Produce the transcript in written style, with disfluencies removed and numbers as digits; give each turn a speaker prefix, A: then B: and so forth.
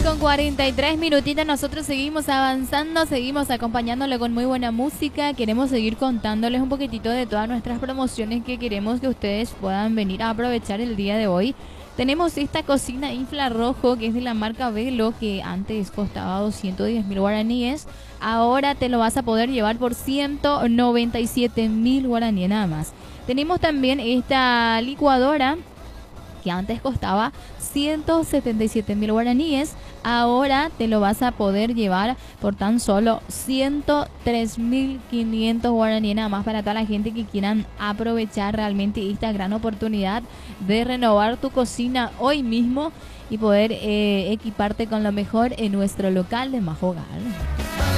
A: con 43 minutitos, nosotros seguimos avanzando, seguimos acompañándole con muy buena música. Queremos seguir contándoles un poquitito de todas nuestras promociones que queremos que ustedes puedan venir a aprovechar el día de hoy. Tenemos esta cocina infrarrojo que es de la marca Velo, que antes costaba 210.000 guaraníes. Ahora te lo vas a poder llevar por 197.000 guaraníes nada más. Tenemos también esta licuadora que antes costaba 177.000 guaraníes, ahora te lo vas a poder llevar por tan solo 103.500 guaraníes nada más, para toda la gente que quieran aprovechar realmente esta gran oportunidad de renovar tu cocina hoy mismo y poder equiparte con lo mejor en nuestro local de Majogal.